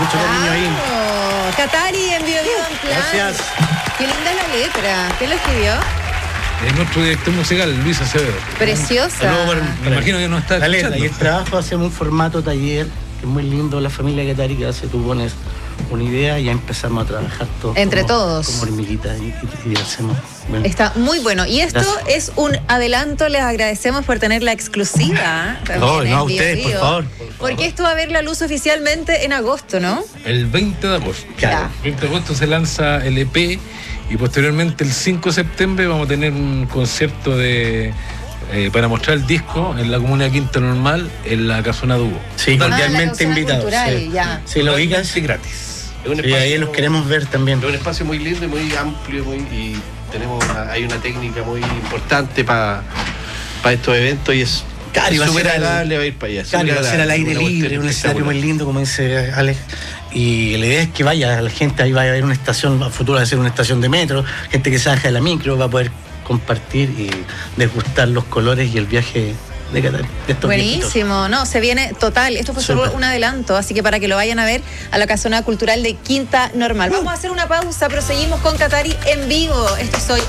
muchos niños ahí. Katari en Bio Bio Unplugged. Gracias. Qué linda la letra. ¿Quién lo escribió? Es nuestro director musical, Luis Acevedo. Preciosa. Me imagino que no está La letra escuchando. y el trabajo hacemos un formato taller, que es muy lindo. La familia Katari que hace, tú pones una idea y ya empezamos a trabajar todos. Entre todos. Como hormiguitas y hacemos. Bueno. Está muy bueno. Y esto Gracias. es un adelanto. Les agradecemos por tener la exclusiva. No, también no, en a ustedes, Bio por Bio. favor. Porque esto va a ver la luz oficialmente en agosto, ¿no? El 20 de agosto. Claro. El 20 de agosto se lanza el EP y posteriormente el 5 de septiembre vamos a tener un concierto para mostrar el disco en la comuna de Quinta Normal, en la Casona Dugo. Sí, la cordialmente Casona invitados. Cultural, Sí. ya. Si lo ubicas, Totalmente gratis. Es un y ahí los queremos ver también. Es un espacio muy lindo y muy amplio y hay una técnica muy importante para estos eventos y es Claro, y va a súper ser al- agradable va a ir para allá. Claro, súper va a ser al agradable, aire una libre, cuestión un escenario muy espectacular. lindo, como dice Alex. Y la idea es que vaya la gente, ahí va a haber una estación, a futuro va a ser una estación de metro, gente que se baja de la micro va a poder compartir y degustar los colores y el viaje de Qatar. De estos viejitos. Buenísimo, no, se viene total. Esto fue solo Súper. un adelanto, así que para que lo vayan a ver a la Casona Cultural de Quinta Normal. Vamos a hacer una pausa, pero seguimos con Katari en vivo. Esto soy